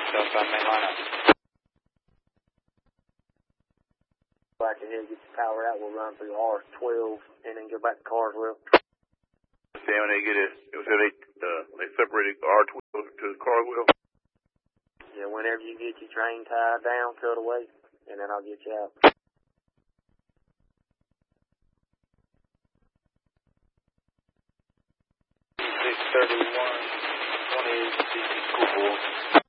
Southbound main line up. Back ahead, get your power out. We'll run through R12 and then go back to Carswell. Sam, they separated R12 to Carswell? Yeah, whenever you get your train tied down, cut away, and then I'll get you out. 631, 28, school board.